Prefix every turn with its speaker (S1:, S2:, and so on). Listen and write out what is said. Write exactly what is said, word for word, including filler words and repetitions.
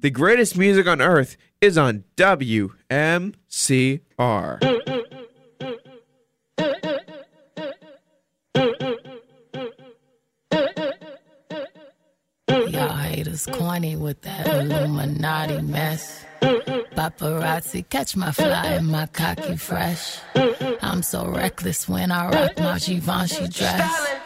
S1: The greatest music on earth is on W M C R.
S2: Y'all haters corny with that Illuminati mess. Paparazzi catch my fly and my cocky fresh. I'm so reckless when I rock my Givenchy dress.